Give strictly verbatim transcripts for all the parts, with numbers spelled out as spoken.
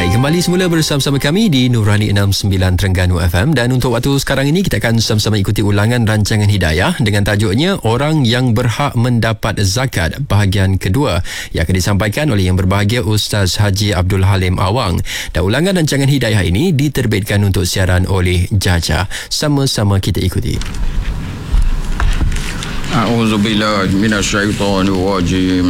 Baik, kembali semula bersama-sama kami di Nurani enam puluh sembilan Terengganu F M, dan untuk waktu sekarang ini kita akan sama-sama ikuti ulangan rancangan Hidayah dengan tajuknya Orang yang Berhak Mendapat Zakat bahagian kedua yang akan disampaikan oleh yang berbahagia Ustaz Haji Abdul Halim Awang. Dan ulangan rancangan Hidayah ini diterbitkan untuk siaran oleh Jaja. Sama-sama kita ikuti. A'udzubillahi minasyaitonirrajim.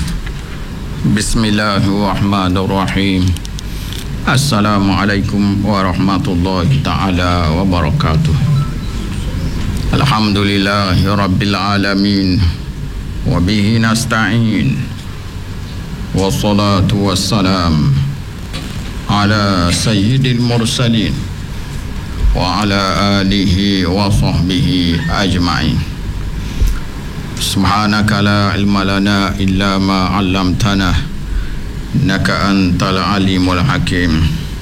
Bismillahirrahmanirrahim. Assalamualaikum warahmatullahi ta'ala wabarakatuh. Alhamdulillahi rabbil alamin. Wabihi nasta'in. Wassalatu wassalam ala sayyidil mursalin wa ala alihi wa sahbihi ajma'in. Subhanaka la ilma lana illa ma 'allamtana innaka antal alimul hakim.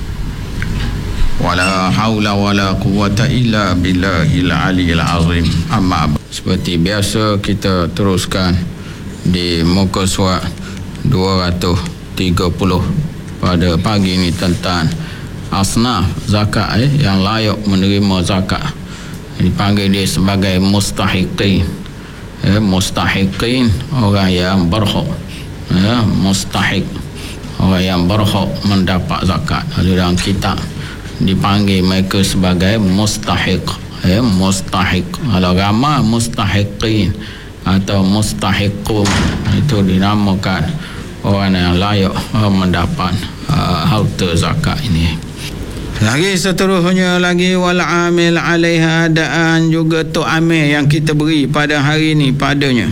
Wala haula wala quwwata illa billahil aliyil azim. Amma seperti biasa kita teruskan di muka surat dua ratus tiga puluh pada pagi ini tentang asnaf zakat eh, yang layak menerima zakat. Dipanggil dia sebagai mustahiqin. Eh, mustahiqin, orang yang berhak. Eh, mustahiq, orang yang berhak mendapat zakat. Dalam kitab dipanggil mereka sebagai mustahiq. Eh, mustahiq. Kalau ramai mustahiqin atau mustahiqun, itu dinamakan orang yang layak uh, mendapat uh, harta zakat ini. Lagi seterusnya lagi wal amil alaiha, dan juga tok amil yang kita beri pada hari ini padanya.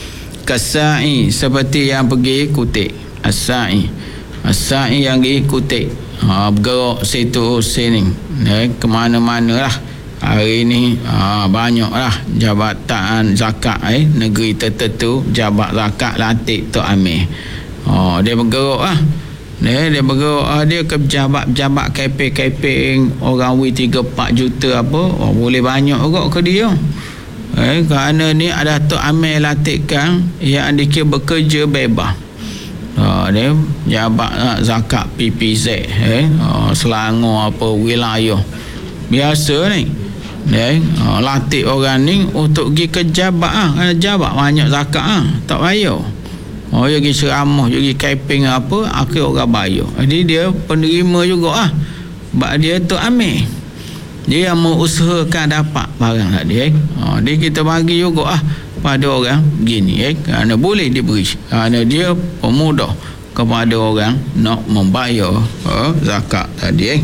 Kasai, seperti yang pergi kutik. As-sa'i, as-sa'i yang pergi kutik, ha, bergerak situ sini, eh, ke mana-mana lah. Hari ini ha, banyak lah jabatan zakat eh, negeri tertentu, jabat zakat latih tok amil. Oh, dia bergerak lah. Dia, dia bergerak, dia ke pejabat-pejabat keping-keping orang wi tiga empat juta apa, oh, boleh banyak juga ke dia. Eh, kerana ni ada tok amil latihkan yang dikira bekerja bebas. Oh, dia jabat uh, zakat P P Z eh, oh, Selangor apa wilayah biasa ni. Dia oh, latih orang ni untuk pergi ke jabat ah, jabat banyak zakat ah, tak payah. Oh, dia pergi ceramah, dia pergi camping apa, akhir orang bayar. Jadi dia penerima juga ah. Sebab dia tu amil. Dia yang mengusahakan dapat barang tak dia. Oh, dia kita bagi juga ah pada orang begini eh. Kerana boleh diberi. Kerana dia pemudah kepada orang nak membayar oh, zakat tadi eh.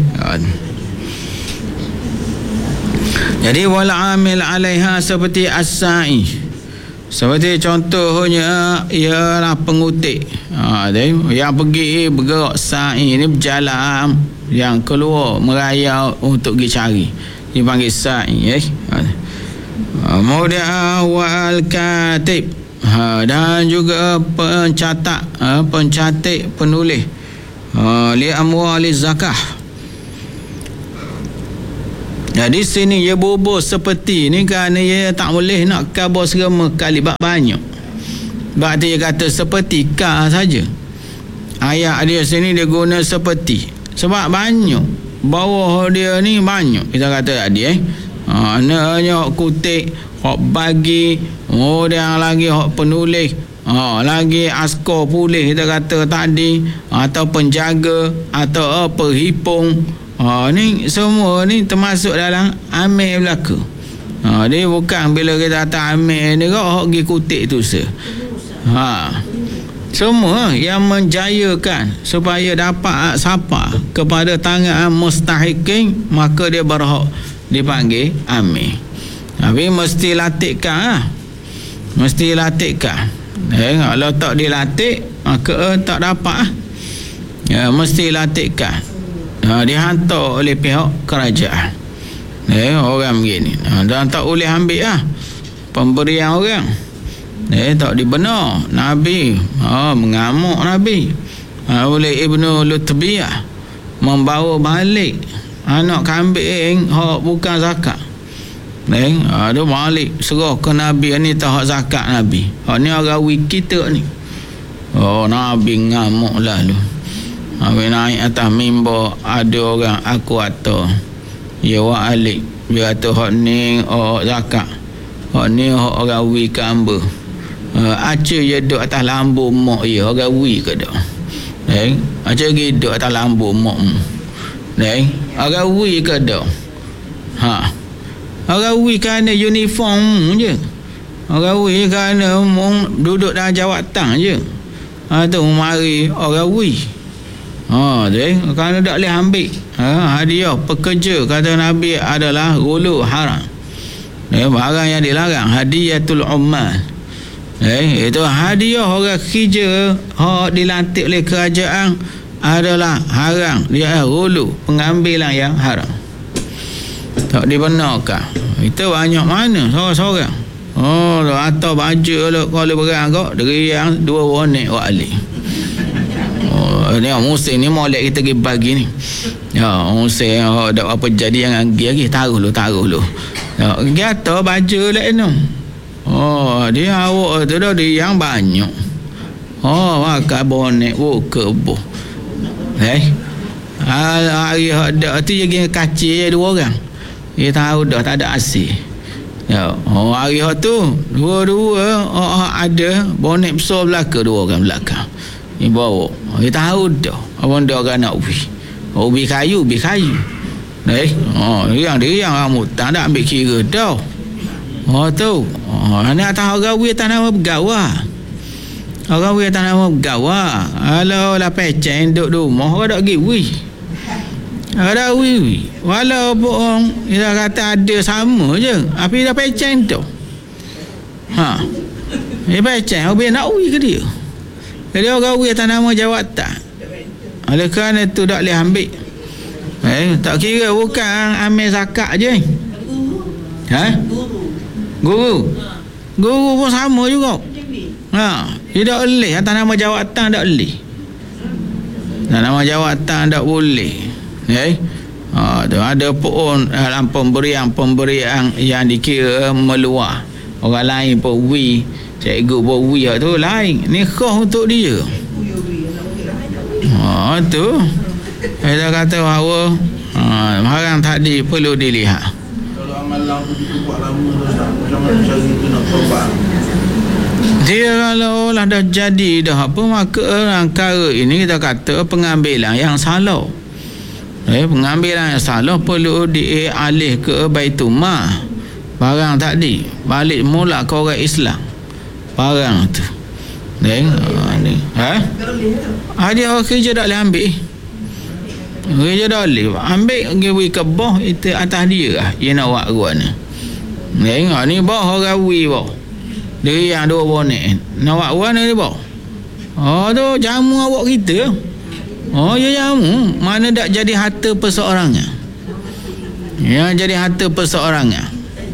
Jadi wal amil alaiha seperti as-sa'i. Seperti contohnya ialah pengutik. Ha, yang pergi bergerak sa'i ini berjalan, yang keluar merayau untuk pergi cari, dipanggil sa'i eh. Ha, kemudian wal katib, ha, dan juga pencatat, ha, pencatat penulis, ha, li amwaliz zakah. Jadi sini dia bobo seperti ni kerana dia tak boleh nak khabar serama kali banyak. Sebab dia kata seperti ka saja. Ayat dia sini dia guna seperti. Sebab banyak. Bawah dia ni banyak. Kita kata tadi eh. Ha, hanya kutik, hok bagi, oh dia lagi hok penulis, ha, lagi askar polis kita kata tadi, atau penjaga, atau apa hipung. Ha, ni semua ni termasuk dalam amil belaka. Ha, dia bukan bila kita kata amil ni kau pergi kutik tu se. Ha, semua yang menjayakan supaya dapat sapa kepada tangan mustahiqin, maka dia berhak dipanggil amil. Tapi mesti latihkan lah. Mesti latihkan. Eh, kalau tak dilatih maka eh, tak dapat lah. Ya, mesti latihkan. Ha, dihantar oleh pihak kerajaan. Eh, orang begini. Ha, dan tak boleh ambil lah pemberian orang. Eh, tak dibenar. Nabi ha, mengamuk Nabi. Ha, oleh Ibnu Lutbiyah membawa balik anak kambing hak bukan zakat. Eh, ha, dia balik serah ke Nabi ni tak hak zakat Nabi. Hak ni orang wiki kita ni. Oh, Nabi ngamuk lalu. Habis naik atas mimbar, ada orang aku atau ya wa alik dia kata hak ni oh zakat, hak ni hak orang wi kamba. Uh, aca je duduk atas lambu mak ya orang wi ke dak. Eh, aca gi duduk atas lambu mak. Eh, orang wi ke dak. Ha. Orang wi kerana uniform je. Orang wi kerana mung duduk dalam jawatan je. Ha tu mari orang wi. Ha, deh, kerana tak boleh ambil ha, hadiah pekerja kata Nabi adalah gulu haram. Eh, barang yang dilarang hadiyatul ummal. Eh, itu hadiah orang kerja hak dilantik oleh kerajaan adalah haram. Dia gulu, pengambilan yang haram. Tak dibenarkan. Itu banyak mana seorang-seorang. Oh, atau baju kalau berang kau dari yang dua bonek wali. Ni musim ni molek kita pergi bagi ni. Ya, musim oh, dak apa jadi yang agi lagi taruh lu taruh lu. Ya, gata baju lek no. Oh, dia awak tu dah dia yang banyak. Oh, makan bonek wo kebo. Eh. Hari dak tu jadi kacil dua orang. Dia tahu dah tak ada asih. Ya, oh hari tu dua-dua oh, ada bonek besar belakang dua orang belakang. Ni bawa. Kita tahu dah. Apa dia orang nak ubi. Ubi kayu, ubi kayu. Eh, oh, yang dia yang kamu tak ada ambil kira dah. Oh tu. Oh, ni atas orang wi atas nama bergawa. Orang wi atas nama bergawa. Kalau lah pecen duduk rumah, orang tak pergi wi. Ada wi. Walaupun dia kata ada sama je. Tapi dah pecen tu. Ha. Dia pecen, orang nak wi ke dia? Jadi orang wi atas nama jawatan. Oleh kerana tu tak boleh ambil. Eh, tak kira bukan ambil zakat je. Ha? Guru. Guru pun sama juga. Ha, dia tak boleh atas nama jawatan tak boleh. Atas nama jawatan tak boleh. Eh? Ha, tu ada pun dalam pemberian-pemberian yang dikira meluah. Orang lain pun wi. Cikgu bawi tu lain. Ni khas untuk dia. Ha tu. Saya kata bahawa ha, barang tadi perlu dilihat. Kalau amalan begitu buat lama dah macam mana cara kita nak taubat? Dia kalau lah dah jadi dah apa maka perkara ini kita kata pengambilan yang salah. Eh pengambilan yang salah perlu dialih ke Baitul Mal. Barang tadi balik mula ke orang Islam. Barang tu. Deng, ha ni. Ha? Ada orang kerja tak boleh ambil. Kerja tak boleh. Ambil pergi ke bawah itu atas dia lah. Dia nak buat gua ni. Deng, ha ni bawah orang wi bawah. Dia yang dua bonek. Nak buat gua ni bawah. Oh tu jamu awak kita. Oh ya jamu. Mana tak jadi harta perseorangan. Ya jadi harta perseorangan.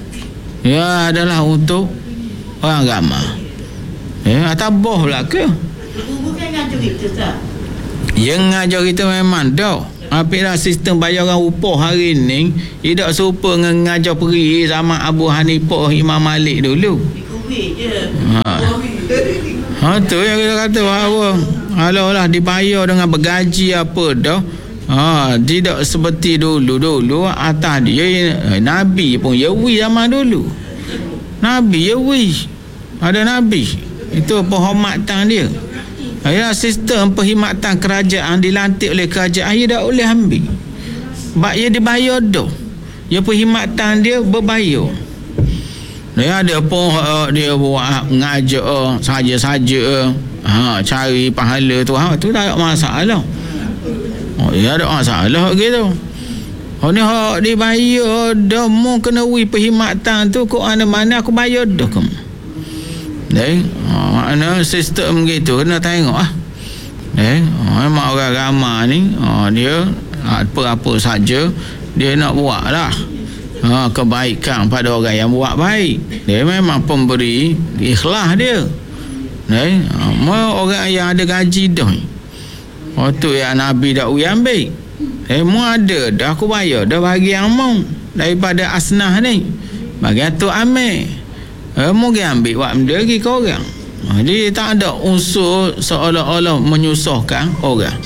Ya adalah untuk orang ramai. Eh, atas boh lah ke? Guru kan ngajar kita tak? Yang ngajar kita memang dah. Tapi dah sistem bayar orang upah hari ni tidak serupa dengan ngajar peri zaman Abu Hanifah, Imam Malik dulu. Dikubik je. Ha. Ha tu yang kita kata bahawa kalau lah dibayar dengan bergaji apa dah. Ha, tidak seperti dulu. Dulu atas dia Nabi pun yawi zaman dulu. Nabi yawi. Ada Nabi. Itu penghormatan dia. Ya, sistem perkhidmatan kerajaan dilantik oleh kerajaan dia tak boleh ambil. Sebab dia dibayar dah. Ya perkhidmatan dia berbayar. Dia ada pun uh, dia buat ngajar saja-saja. Ha, cari pahala tu. Ha, tu tak ada masalah. Oh, dia ada masalah gitu. Oh ni hak dibayar dah mau kena wi perkhidmatan tu kok mana-mana aku bayar dah kamu. Eh, oh, makna sistem gitu kena tengok ah. Eh, oh, memang orang ramai ni, oh, dia apa-apa saja dia nak buat lah. Oh, kebaikan pada orang yang buat baik. Dia memang pemberi ikhlas dia. Eh, oh, orang yang ada gaji dah. Oh tu yang Nabi dak wi ambil. Eh, mu ada dah aku bayar dah bagi yang mau daripada asnah ni. Bagi tu ambil. Eh, mungkin ambil buat benda lagi ke orang. Jadi tak ada unsur seolah-olah menyusahkan orang.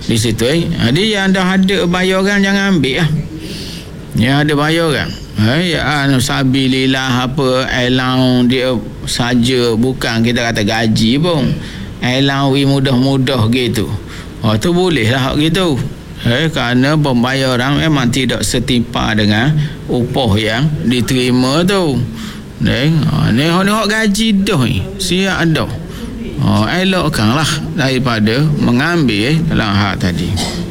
di situ eh. Jadi yang dah ada bayaran jangan ambil lah. Yang ada bayaran. Eh, ya, sabilillah apa allowance dia saja, bukan kita kata gaji pun. Allowance mudah-mudah gitu. Oh tu boleh lah gitu. Eh, kerana pembayaran memang tidak setimpal dengan upah yang diterima tu. Eh, ni ni hak gaji dah ni. Siap dah. Oh, elokkanlah daripada mengambil eh, dalam hak tadi.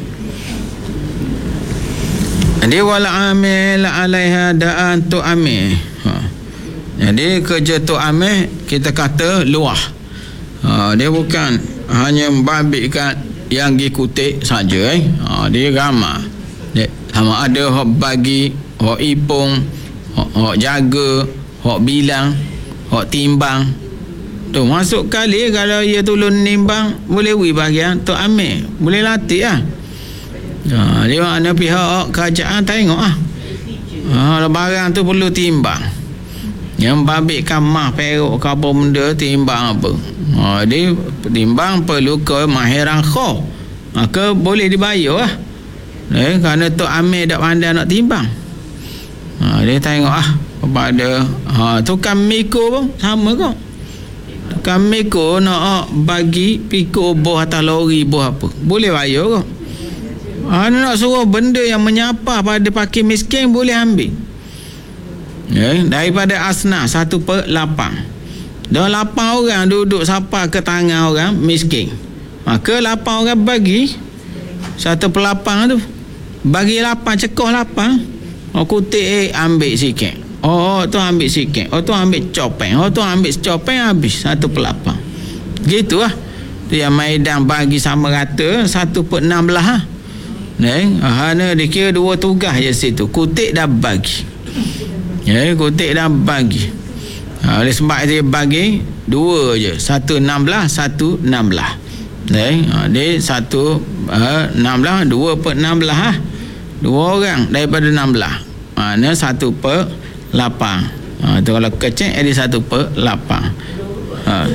Dia wala amil alaiha da'an tu amil. Ha. Jadi kerja tu amil kita kata luah. Ha, dia bukan hanya membabitkan yang ngikuti saja eh. Ha, dia ramai. Dia sama ada hok bagi, hok ipung, hok, hok jaga, hok bilang, hok timbang. Tu masuk kali kalau ia tolong nimbang boleh wi bahagian tu amil. Boleh latih lah. Ha, dia mana pihak kerajaan tengok ah. Ha, barang tu perlu timbang. Yang babitkan mah peruk ke apa benda timbang apa. Ha, dia timbang perlu ke mahiran kho. Maka boleh dibayar lah. Eh, kerana tu amil tak pandai nak timbang. Ha, dia tengok ah kepada ha, tukang mikul pun sama kok. Tukang mikul nak bagi pikul buah atas lori buah apa. Boleh bayar kok. Ha, nak suruh benda yang menyapa pada fakir miskin boleh ambil. Ya, daripada asnaf satu per lapan. Dah lapan orang duduk sapa ke tangan orang miskin. Maka lapan orang bagi satu per lapan tu. Bagi lapan cekoh lapan. Oh kutik eh ambil sikit. Oh, oh tu ambil sikit. Oh tu ambil copeng. Oh tu ambil copeng habis satu per lapan. Gitulah. Tu yang Maidan bagi sama rata satu per enam belas lah. Neng, hana dikira dua tugas je situ. Kutik dah bagi. Ya, kutik dah bagi. Ha, oleh sebab dia bagi dua je. Satu enam belas, satu enam belas. Neng, ha, dia satu uh, enam belas, dua per enam belas lah. Dua orang daripada enam belas. Mana satu per lapan. Ha, tu kalau kecil dia satu per lapan. Ha.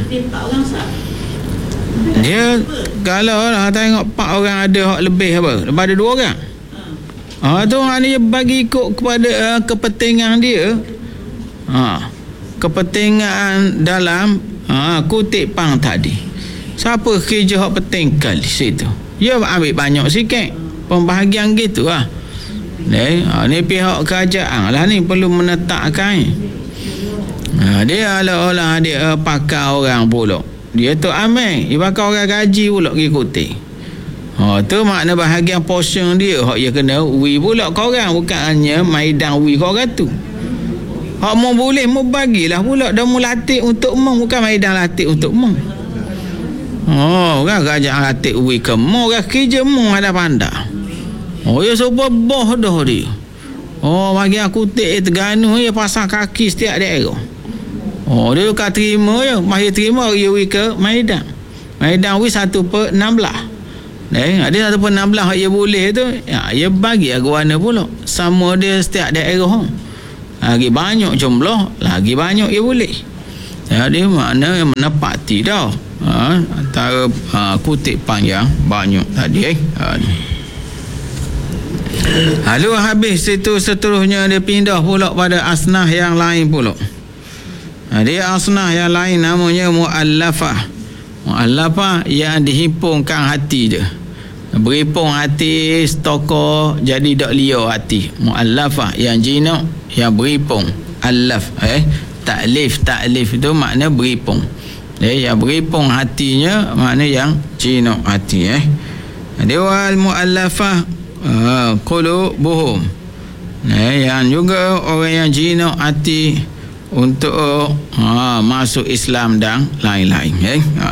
Dia kalau lah tengok empat orang ada hak lebih apa daripada dua orang. Ha tu hak ni bagi ikut kepada uh, kepentingan dia. Ha kepentingan dalam ha kutip pang tadi. Siapa kerja hak penting kali situ. Dia ambil banyak sikit. Pembahagian gitulah. Ni ha, ni pihak kerajaan lah ni perlu menetapkan. Ha dia olah-olah dia uh, pakai orang pula. Dia tu amil, dia pakai orang gaji pula pergi kutik. Ha, tu makna bahagian portion dia hak dia kena wi pula kau orang, bukan hanya Maidan wi kau orang tu. Hak mau boleh mau bagilah pula, dah mau latih untuk mong, bukan Maidan latih untuk mong. Oh, kan kerajaan latih wi ke mong, kan kerja mong ada pandai. Oh, ya sebab boh dah dia. Oh, bahagian kutik Terengganu dia pasang kaki setiap daerah. Oh, dia bukan terima je. Mahir terima dia pergi ke Maidan. Maidan pergi satu per enam belas. Eh, dia satu per enam belas dia boleh tu. Ya, dia bagi aku warna pula. Sama dia setiap daerah. Lagi banyak jumlah, lagi banyak dia boleh. Ya, dia makna yang menepati dah. Ha, antara ha, kutip panjang banyak tadi eh. Ha, lalu habis itu seterusnya dia pindah pula pada asnaf yang lain pula. Dia asnaf yang lain namanya mu'allafah. Mu'allafah yang dihimpunkan hati dia. Berhimpun hati stoko jadi dak liar hati. Mu'allafah yang jinak yang berhimpun. Allaf eh taklif taklif itu makna berhimpun. Eh yang berhimpun hatinya makna yang jinak hati eh. Dia wal mu'allafah uh, qulubuhum. Eh yang juga orang yang jinak hati untuk ha, masuk Islam dan lain-lain eh? Ha.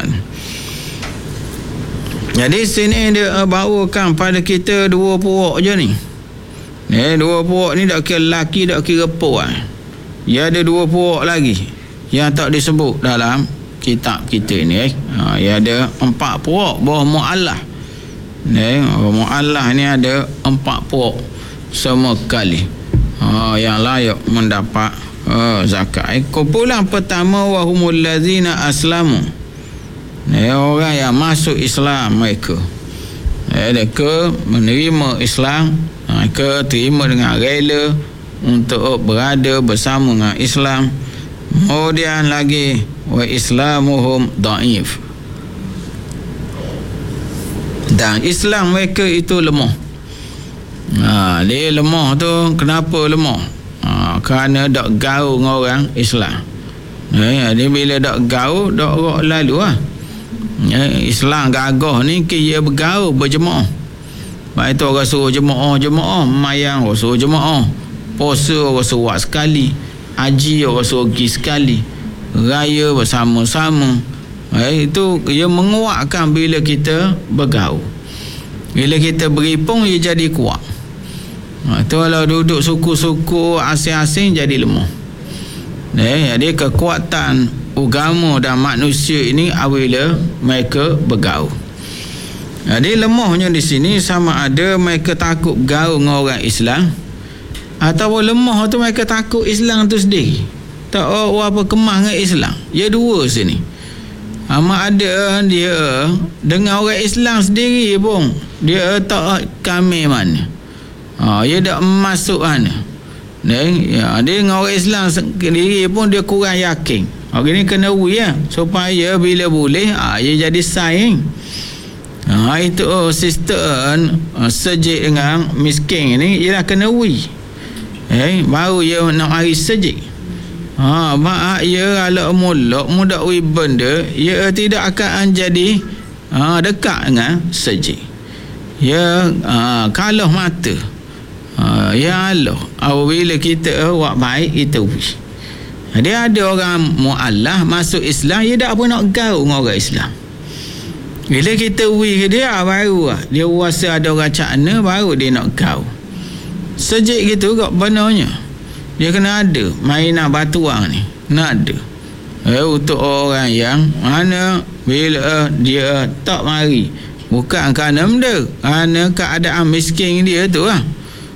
Jadi sini dia uh, bawakan pada kita dua puak je ni eh, dua puak ni tak kira lelaki tak kira puak. Dia ada dua puak lagi yang tak disebut dalam kitab kita ni eh? Ha, dia ada empat puak bawah mu'allah eh, mu'allah ni ada empat puak semua kali ha, yang layak mendapat oh, zakat. Eh, kumpulan pertama wahumul ladzina aslamu. Eh, orang yang masuk Islam mereka. eh, mereka menerima Islam, mereka terima dengan rela untuk berada bersama dengan Islam. Kemudian lagi wa islamuhum dhaif, dan Islam mereka itu lemah. Ha, dia lemah tu kenapa lemah? Ha, kerana dak gaul dengan orang Islam. Eh, dia bila dak gaul, dak rock lalu lah. Eh, Islam gagah ni dia bergaul berjemaah. Baik tu orang suruh jemaah-jemaah, mayang orang suruh jemaah, puasa orang suruh buat sekali, haji orang suruh pergi sekali, raya bersama-sama. Eh, itu ia menguatkan bila kita bergaul. Bila kita beripung, ia jadi kuat. Ha, tu kalau duduk suku-suku asing-asing jadi lemah. Eh, jadi kekuatan agama dan manusia ini apabila mereka bergaul. Jadi lemahnya di sini sama ada mereka takut gaul dengan orang Islam, atau lemah tu mereka takut Islam tu sendiri. Tak oh, apa kemah dengan Islam. Ya dua sini. Ama ada dia dengan orang Islam sendiri pun dia tak kami mana. Ha, dia tak masuk mana. Dan ya, dia dengan orang Islam sendiri pun dia kurang yakin. Orang ni kena ui ya, supaya bila boleh ha, dia jadi saing. Ha, itu oh, sistem uh, sejik dengan miskin ni ialah kena ui. Eh, baru dia nak hari sejik. Ha, mak ia kalau mulak mudak ui benda, ia tidak akan jadi ha, dekat dengan sejik. Ya ha, kalau mata. Ha, ya Allah, apabila kita buat baik kita ui. Dia ada orang mu'allah masuk Islam, dia tak apa nak gaul dengan orang Islam. Bila kita ui ke dia, baru lah dia rasa ada orang cakna, baru dia nak gaul. Sejik gitu kat benarnya dia kena ada mainan batuang ni, nak ada eh, untuk orang yang mana bila dia tak mari, bukan kerana benda, kerana keadaan miskin dia tu lah.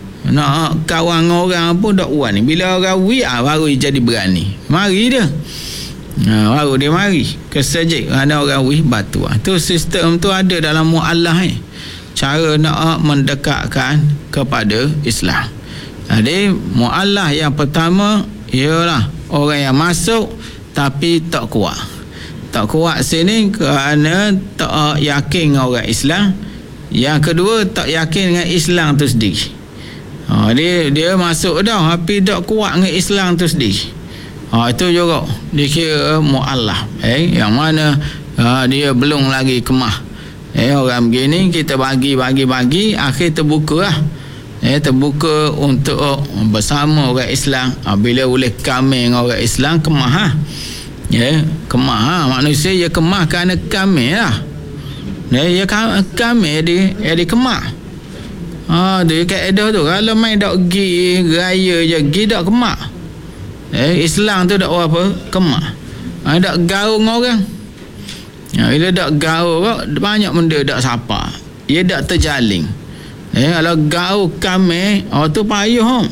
Nak kawan orang pun tak uan ni. Bila orang ui ah, baru dia jadi berani mari dia. Ha, baru dia mari ke sejik kerana orang ui batu. Tu sistem tu ada dalam mu'allah ni, cara nak mendekatkan kepada Islam. Jadi mu'allah yang pertama ialah orang yang masuk tapi tak kuat. Tak kuat sini kerana tak yakin dengan orang Islam. Yang kedua, tak yakin dengan Islam tu sendiri. Ha, dia dia masuk dah tapi tak kuat dengan Islam tu sendiri. Ha, itu juga dikira mu'allah. Eh, yang mana ha, dia belum lagi kemah. Eh, orang begini kita bagi-bagi-bagi, akhir terbuka lah. Eh, terbuka untuk oh, bersama orang Islam. Ha, bila boleh kami dengan orang Islam, kemah lah. Ya, kemah lah. Manusia dia kemah kerana kami lah. Ya, dia kami dia, dia kemah. Ha, dia kaedah tu. Kalau main tak pergi raya je, pergi tak kemah. Eh, Islam tu tak apa, kemah. Ha, tak gaul dengan orang. Ya, bila tak gaul, banyak benda tak sapa. Dia tak terjalin. Eh, kalau gaul kami, oh tu payah.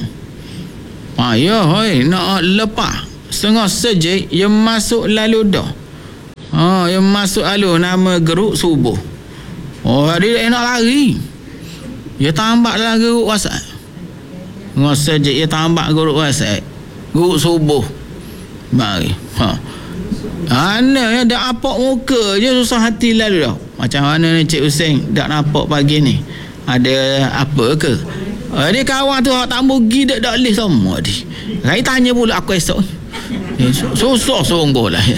Payah, hoi, nak lepas. Setengah sejik, dia masuk lalu dah. Oh, dia masuk lalu nama geruk subuh. Oh, dia nak lari. Dia tambah dalam geruk WhatsApp. Setengah sejik, dia tambah geruk WhatsApp. Geruk subuh. Mari. Ha. Ana ya dah apak muka je susah hati lalu dah. Macam mana ni Cik Hussein dak nampak pagi ni? Ada apa ke? Uh, dia kawan tu tak pergi dak dak list semua dia. Saya tanya pula aku esok. Eh, susah sungguh lah.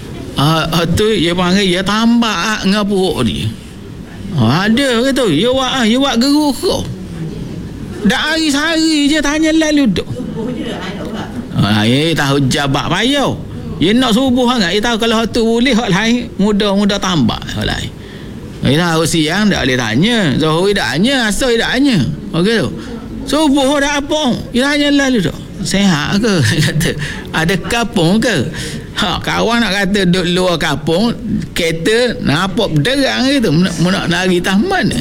Ah uh, tu dia panggil dia tambah dengan perut dia. Uh, ada ke tu? Ya wak ah, ya wak geruk kau. Dak hari sehari je tanya lalu dak. Ah, eh tahu jabak payau. Dia nak subuh sangat. Dia tahu kalau tu boleh hak lain muda-muda tambah hak lain. Dia tahu siang tak boleh tanya. Zuhur tak tanya, asar tak tanya. Okey tu. Subuh dah apa? Dia tanya lalu tu. Sehat ke? Kata ada kapung ke? Ha, kawan nak kata duduk luar kapung, kereta nampak berderang gitu. Nak lari taman.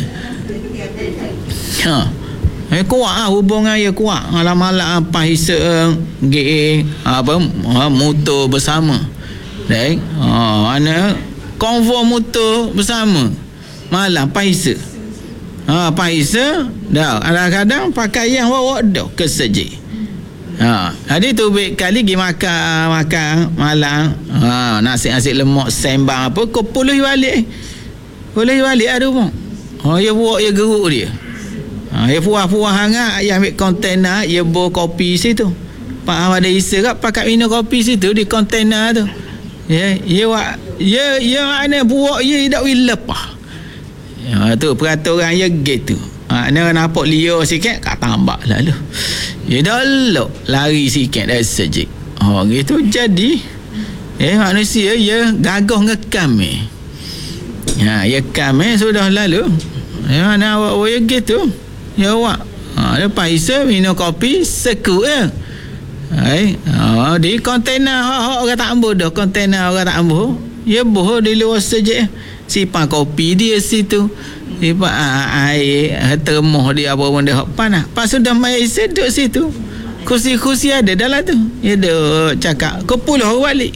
Ha. Eh kuat ah hubungan dia kuat. Malam-malam apa hisa ge apa motor bersama. Dek. Ha, mana konvoi motor bersama. Malam apa hisa. Ha, paisa dah. Kadang-kadang pakaian bawa dah ke sejik. Ha, jadi tu baik kali pergi makan makan malam. Ha, nasi-nasi lemak sembang apa kau puluh balik. Boleh balik ada rumah. Ha, ya buat ya geruk dia. Ha, ya puas-puas hangat ya ambil kontainer ya bawa kopi situ. Pak ada isa kat pakat minum kopi situ di kontainer tu. Ya, ya wak ya ya ana buat ya dak will lepah. Ya tu peraturan ya gitu. Ha, ni nampak liar sikit kat tambah lalu. Ya dah elok lari sikit dah sejik. Oh gitu jadi eh manusia ya gagah ngekam eh. Ya ya kam eh sudah lalu. Ya nak awak ya gitu. Ya awak. Ha lepas isa minum kopi seku eh. Hai, oh, di kontainer hak orang tak ambil dah kontainer orang tak ambil. Ya boh di luar sejik. Simpan kopi dia situ. Simpan air termoh dia apa benda hak panas. Pas sudah mai seduk situ. Kursi-kursi ada dalam tu. Ya duk cakap kepuluh balik.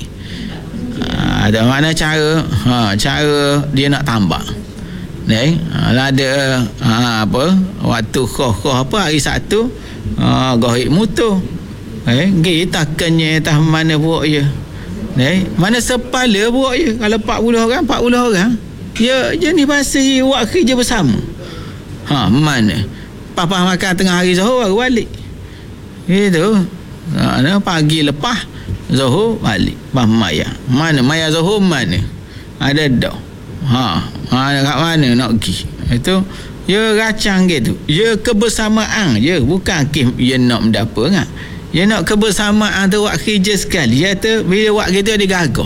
Ha, ada mana cara ha, cara dia nak tambah. Ni ha, ada ha, apa waktu khoh-khoh apa hari Sabtu ha, gohik motor. Eh, kita kenye tah mana buat je. Eh, mana sepala buat je. Kalau empat puluh orang, empat puluh orang. Ya, jenis pasti buat kerja bersama. Ha, mana? Papa makan tengah hari Zuhur baru balik. Itu. Ha, pagi lepas Zuhur balik. Bah Maya. Mana Maya Zuhur mana? Ada dah. Ha, ha kat mana nak pergi? Itu ya racang gitu. Ya kebersamaan je, bukan kes ya nak mendapat kan. Ya nak kebersamaan tu buat kerja sekali. Ya tu bila buat gitu dia gagah.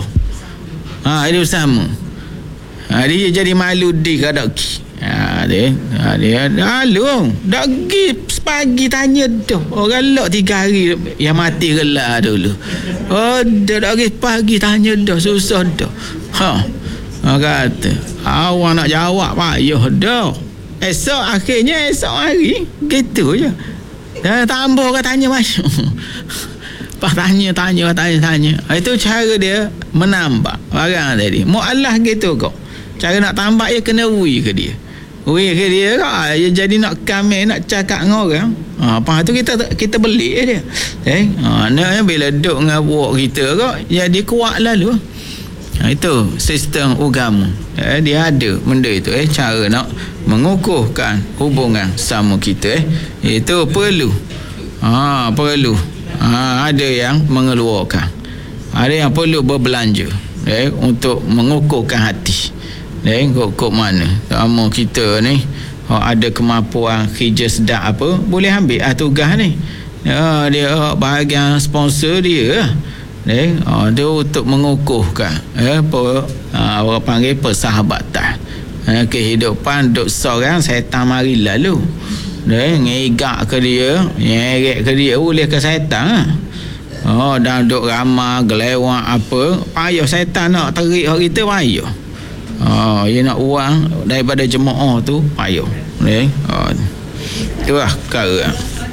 Ha, dia bersama. Ha, dia jadi malu di kadak ki. Ha, dia ha, dia lalu dak pergi pagi tanya dah. Orang lok tiga hari yang mati gelar dulu. Oh, dak dak pergi pagi tanya dah susah dah. Ha. Ha kata, awak nak jawab payah dah. Esok akhirnya esok hari gitu je. Dah tambah orang tanya masuk. Pak tanya tanya tanya tanya. Itu cara dia menambah barang tadi. Mu'allah gitu kok. Cara nak tambah dia kena ui ke dia. Ui ke dia kok. Dia jadi nak kamera nak cakap dengan orang. Ha, apa tu kita kita beli dia. Eh, ha, nak bila duk dengan buat kita kok jadi kuat lalu. Ha, itu sistem agama. Eh, dia ada benda itu eh cara nak mengukuhkan hubungan sama kita eh. Itu perlu. Ha, perlu. Ha, ada yang mengeluarkan. Ada yang perlu berbelanja eh untuk mengukuhkan hati. Eh kok mana? Sama kita ni ada kemampuan kerja sedap apa boleh ambil ah tugas ni. Ya, dia bahagian sponsor dia. Eh, oh, dia untuk mengukuhkan eh, apa, uh, orang panggil persahabatan eh, kehidupan duk seorang setan mari lalu eh, ngegak ke dia ngeret ke dia boleh ke setan oh, dan duk ramah gelewang apa payah setan nak terik orang kita payah oh, dia nak uang daripada jemaah tu payah eh, oh, itulah perkara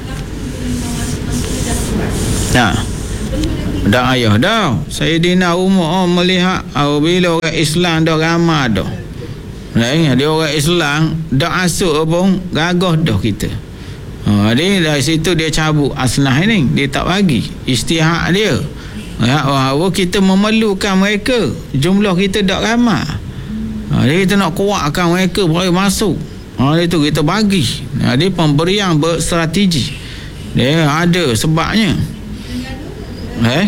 nah dah ayah dah Sayyidina Umar oh, melihat oh, bila orang Islam dah ramah dah eh, dia orang Islam dah asuk pun gagah dah kita oh, jadi dari situ dia cabut asnah ini dia tak bagi istihad dia ya, oh, kita memerlukan mereka jumlah kita dah ramah oh, jadi kita nak kuatkan mereka boleh masuk oh, itu kita bagi jadi pemberian berstrategi dia ada sebabnya eh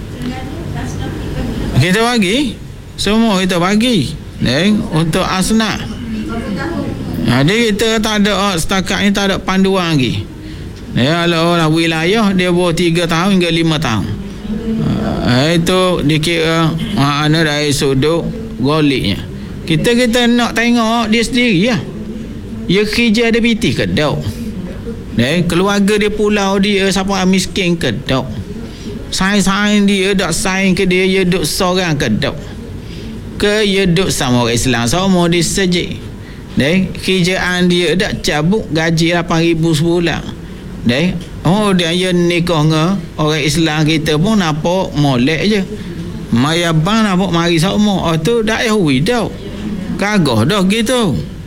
kita bagi semua kita bagi eh untuk asnah jadi kita tak ada oh, setakat ni tak ada panduan lagi eh kalau orang wilayah dia bawa tiga tahun hingga lima tahun eh, itu dikira mana dari sudut goliknya kita kita nak tengok dia sendiri lah dia kerja ada piti ke tak eh keluarga dia pulau dia siapa miskin ke tak saing-saing dia dak saing ke dia dia duk seorang ke dak ke dia duk sama orang Islam sama dia sejik deh kerjaan dia dak cabut gaji lapan ribu sebulan deh oh dia dia nikah dengan orang Islam kita pun nampak molek je maya bang nampak mari sama oh tu dak eh hui dak gagah dah gitu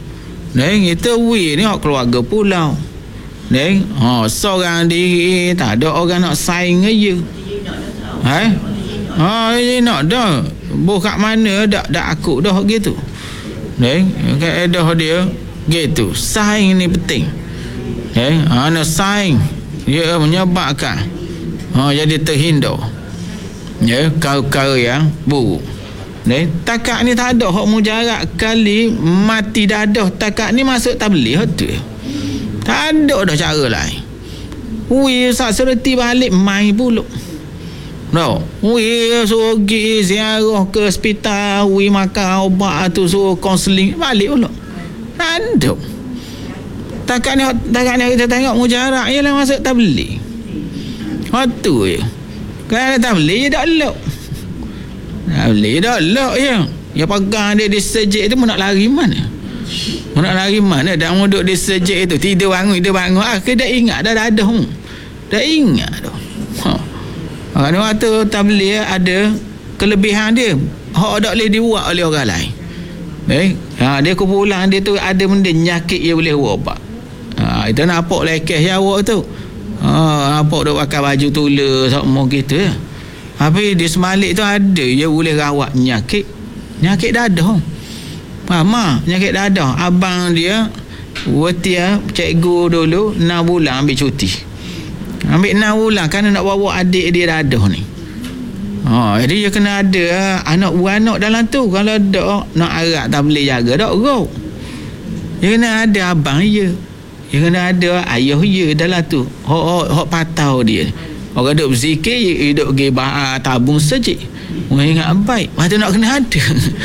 Neng itu we ni hak keluarga pulau. Neng, ha seorang diri tak ada orang nak saing aja. Ha? Ha ini nak dah. Boh kat mana dak dak aku dah gitu. Neng, kaedah dia gitu. Saing ni penting. Neng, ha nak saing dia menyebabkan ha jadi terhindar. Ya, kau-kau yang buruk. Neng, takat ni tak ada hak mujarak kali mati dadah. Takat ni masuk tabligh tu. Tak ada dah cara lain. Ui sak sereti balik mai pula. No, ui suruh pergi ziarah ke hospital, ui makan ubat tu, suruh kaunseling balik pula. Tak ada. Takat ni takat ni kita tengok mujarak ialah masuk tabligh. Hak tu je. Kalau tabligh je dak elok. Tabligh dak elok je. Ya pegang dia di sejik tu nak lari mana? Nak lari mana? Dah duduk di sejik itu, tidur bangun, tidur bangun, akhir dah ingat dah dadah mu. Dah ingat dah. Ha. Orang waktu tabligh ada kelebihan dia. Hak tak boleh dibuat oleh orang lain. Baik. Ha, dia kumpulan dia tu ada benda nyakit dia boleh ubat. Ha, itu nampak lekeh jawab tu. Ha, nampak duk pakai baju tula semua gitu ya. Tapi di semalik tu ada dia boleh rawat nyakit. Nyakit dadah. Mama penyakit dadah. Abang dia Watia cikgu dulu enam bulan ambil cuti. Ambil enam bulan kerana nak bawa adik dia dadah ni. Ha, jadi dia kena ada anak beranak dalam tu. Kalau tak nak arak tak boleh jaga tak rau. Dia kena ada abang dia. Dia kena ada ayah dia dalam tu. Hok hok hok patau dia. Orang duk berzikir, dia duk pergi tabung sejik. Orang ingat baik. Lepas tu nak kena ada.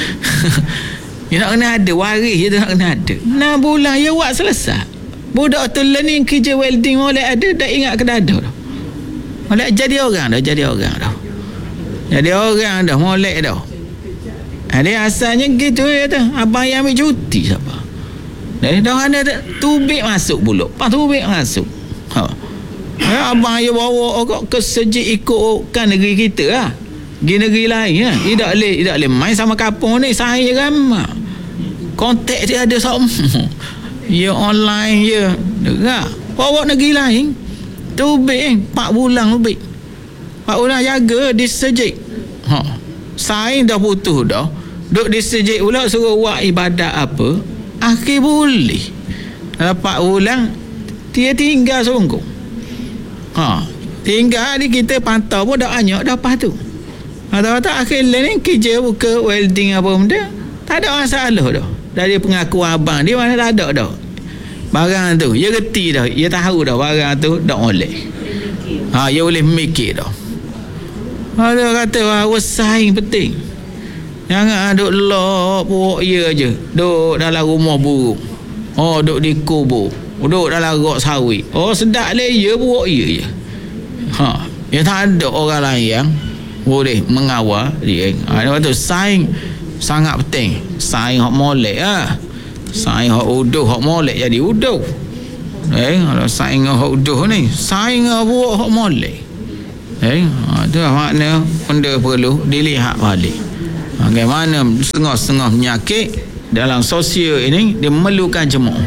Dia nak kena ada waris je tu nak kena ada. enam bulan ya buat selesai. Budak tu learning kerja welding molek ada dah ingat ke dada dah. Molek jadi orang dah, jadi orang dah. Jadi orang dah molek dah. Ada asalnya gitu ya tu. Abang yang ambil cuti siapa? Dah dah ada tubik masuk pula. Pas tubik masuk. Ha. Ya, abang dia bawa kok ke sejik ikut kan negeri kita lah. Pergi negeri lain ya. Tidak boleh, tidak boleh main sama kampung ni. Saya ramah. Kontak dia ada semua. Ya online je. Dengar. Bawa negeri lain. Tubik empat bulan lebih. empat bulan jaga di sejik. Ha. Saya dah putus dah. Duduk di sejik pula suruh buat ibadat apa. Akhir boleh. empat bulan dia tinggal sungguh. Ha. Tinggal ni kita pantau pun dah banyak dah lepas tu. Atau-atau akhir ni kerja buka welding apa benda tak ada masalah dah. Dari pengakuan abang dia mana tak ada dah. Barang tu dia reti dah, dia tahu dah barang tu tak boleh. Ha, dia boleh mikir dah. Ada kata bahawa saing penting. Jangan duk lok buat dia je. Duk dalam rumah buruk. Oh, duk di kubur. Duk dalam rok sawit. Oh, sedap le dia buat dia je. Ha, dia tak ada orang lain yang boleh mengawal dia. Ha, waktu saing sangat penting. Saing hak molek ah. Saing hak uduh hak molek jadi uduh. Eh, kalau saing hak uduh ni, saing buat hak molek. Eh, ha, tu makna benda perlu dilihat balik. Bagaimana setengah-setengah penyakit dalam sosial ini dia memerlukan jemaah.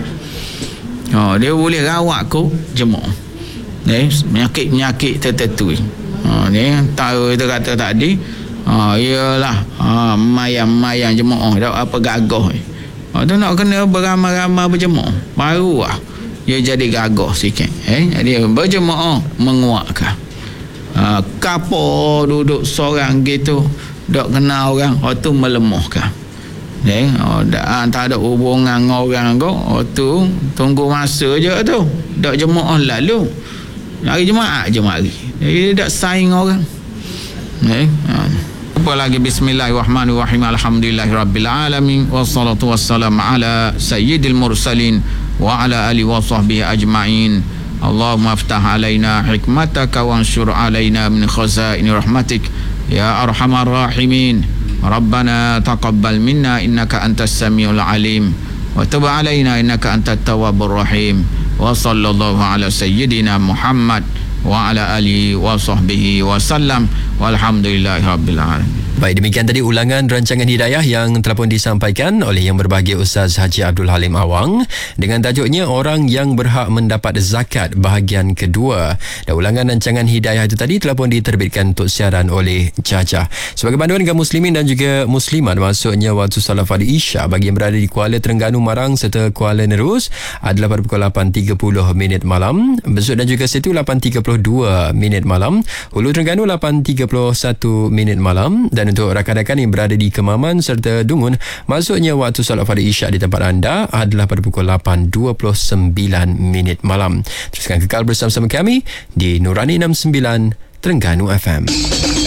Ha, dia boleh rawat ko jemaah. Eh, penyakit-penyakit tertentu. Ha, ni tahu itu kata tadi. Ha, iyalah ha, mayang-mayang jemaah tak apa gagah. Ha, tu nak kena beramai-ramai berjemaah. Baru lah dia jadi gagah sikit. Eh, jadi berjemaah menguatkan. Ha, kapo duduk seorang gitu tak kenal orang, oh tu melemahkan. Eh, oh, dah, tak ada hubungan dengan orang kau, oh tu tunggu masa je tu. Tak jemaah lalu. Hari Jumaat je mari. Jadi tak saing orang. Eh, ha. Apa lagi bismillahirrahmanirrahim. Alhamdulillahirabbil alamin wassalatu wassalamu ala sayyidil mursalin wa ala alihi wa sahbihi ajma'in. Allahumma aftah alaina hikmataka wanshur alaina min khazaini rahmatik ya arhamar rahimin. Rabbana taqabbal minna innaka antas samiul alim wa tub alaina innaka antat tawwabur rahim. Wa sallallahu ala sayyidina Muhammad wa ala alihi wa sahbihi wa sallam walhamdulillahi rabbil alamin. Baik, demikian tadi ulangan rancangan hidayah yang telah pun disampaikan oleh Yang Berbahagia Ustaz Haji Abdul Halim Awang dengan tajuknya Orang yang Berhak Mendapat Zakat bahagian kedua. Dan ulangan rancangan hidayah itu tadi telah pun diterbitkan untuk siaran oleh Cacah. Sebagai panduan kaum muslimin dan juga muslimat, maksudnya waktu salat fardu Isyak bagi yang berada di Kuala Terengganu Marang serta Kuala Nerus adalah pada pukul lapan tiga puluh minit malam. Besut dan juga Setu lapan tiga puluh dua minit malam. Hulu Terengganu lapan tiga puluh satu minit malam. Dan untuk rakan-rakan yang berada di Kemaman serta Dungun, maksudnya waktu solat fardu Isyak di tempat anda adalah pada pukul lapan dua puluh sembilan minit malam. Teruskan kekal bersama-sama kami di Nurani enam puluh sembilan Terengganu F M.